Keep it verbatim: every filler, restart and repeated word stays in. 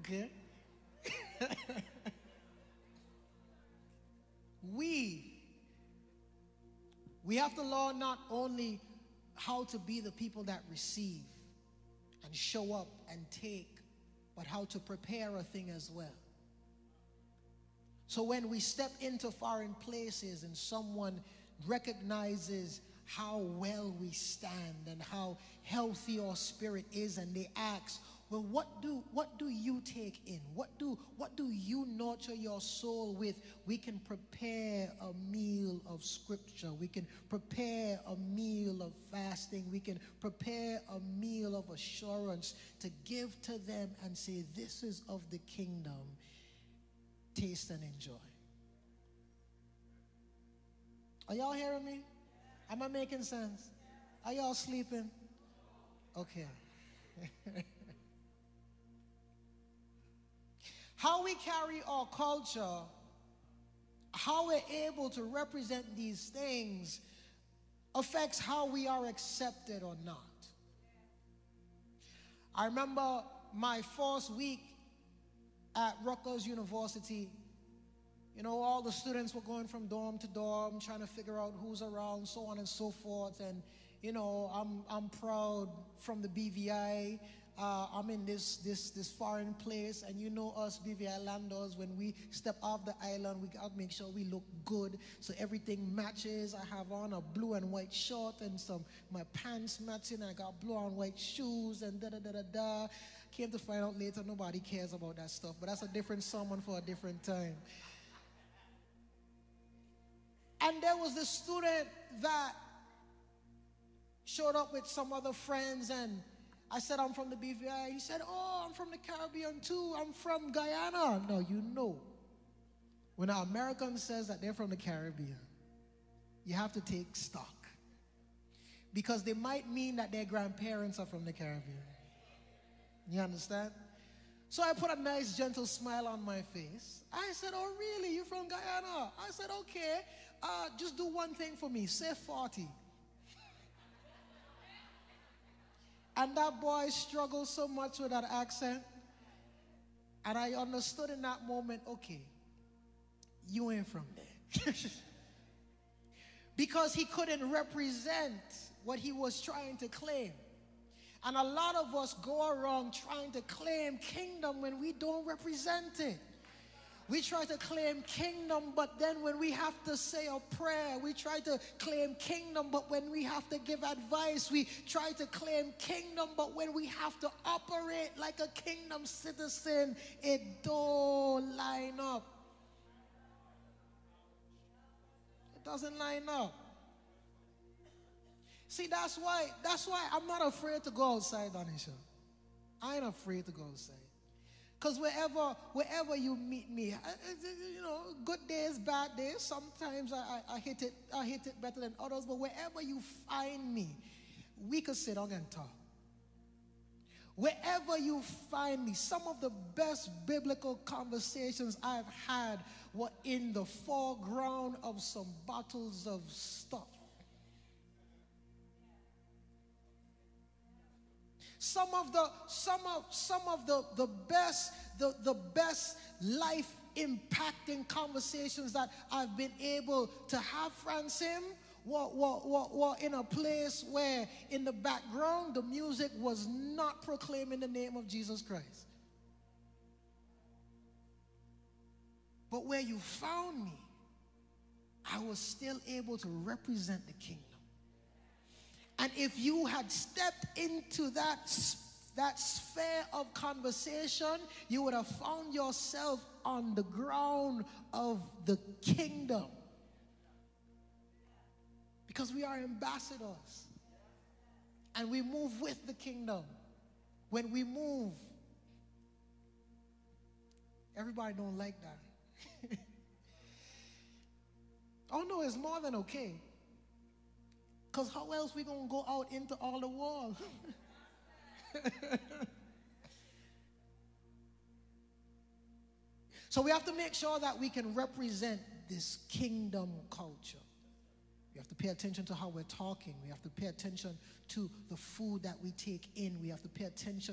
Okay? we we have to learn not only how to be the people that receive and show up and take, but how to prepare a thing as well. So when we step into foreign places and someone recognizes how well we stand and how healthy our spirit is, and they ask, well, what do what do you take in? What do what do you nurture your soul with? We can prepare a meal of scripture. We can prepare a meal of fasting. We can prepare a meal of assurance to give to them and say, this is of the kingdom. Taste and enjoy. Are y'all hearing me? Am I making sense? Are y'all sleeping? Okay. How we carry our culture, how we're able to represent these things, affects how we are accepted or not. I remember my first week at Rutgers University. You know, all the students were going from dorm to dorm, trying to figure out who's around, so on and so forth. And, you know, I'm I'm proud from the B V I. Uh, I'm in this this this foreign place, and you know us B V I landers, when we step off the island, we got to make sure we look good, so everything matches. I have on a blue and white shirt and some my pants matching. I got blue and white shoes and da da da da da. Came to find out later, nobody cares about that stuff, but that's a different sermon for a different time. And there was this student that showed up with some other friends, and I said, I'm from the B V I. He said, oh, I'm from the Caribbean too. I'm from Guyana. No, you know, when an American says that they're from the Caribbean, you have to take stock, because they might mean that their grandparents are from the Caribbean. You understand? So I put a nice, gentle smile on my face. I said, oh, really? You're from Guyana? I said, okay, uh, just do one thing for me. Say forty. And that boy struggled so much with that accent. And I understood in that moment, okay, you ain't from there. Because he couldn't represent what he was trying to claim. And a lot of us go around trying to claim kingdom when we don't represent it. We try to claim kingdom, but then when we have to say a prayer, we try to claim kingdom, but when we have to give advice, we try to claim kingdom, but when we have to operate like a kingdom citizen, it don't line up. It doesn't line up. See, that's why, that's why I'm not afraid to go outside, Anisha. I ain't afraid to go outside. Because wherever, wherever you meet me, I, you know, good days, bad days, sometimes I, I, I hit it, I hit it better than others, but wherever you find me, we could sit down and talk. Wherever you find me, some of the best biblical conversations I've had were in the foreground of some bottles of stuff. Some of the some of some of the the best the the best life impacting conversations that I've been able to have, Francine, were, were, were, were in a place where in the background the music was not proclaiming the name of Jesus Christ. But where you found me, I was still able to represent the kingdom. And if you had stepped into that, that sphere of conversation, you would have found yourself on the ground of the kingdom. Because we are ambassadors. And we move with the kingdom. When we move, everybody don't like that. Oh no, it's more than okay. Because how else we going to go out into all the world? So we have to make sure that we can represent this kingdom culture. We have to pay attention to how we're talking. We have to pay attention to the food that we take in. We have to pay attention